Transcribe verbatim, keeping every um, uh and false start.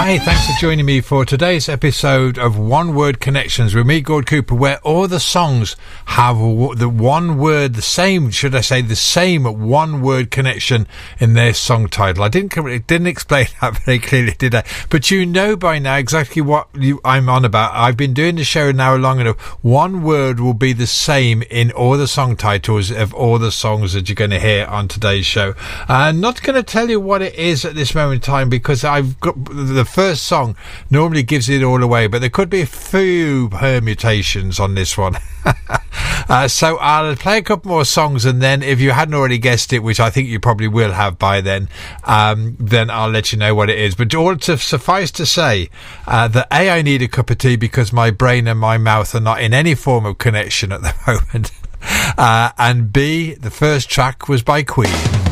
Hi, thanks for joining me for today's episode of One Word Connections with me, Gord Cooper, where all the songs have the one word, the same, should I say, the same one word connection in their song title. I didn't it didn't explain that very clearly, did I? But you know by now exactly what you, I'm on about. I've been doing the show now long enough. One word will be the same in all the song titles of all the songs that you're going to hear on today's show. I'm not going to tell you what it is at this moment in time because I've got the first song normally gives it all away, but there could be a few permutations on this one. uh, so I'll play a couple more songs, and then if you hadn't already guessed it, which I think you probably will have by then, um, then I'll let you know what it is. But all to suffice to say uh, that A, I need a cup of tea because my brain and my mouth are not in any form of connection at the moment, uh, and B, the first track was by Queen.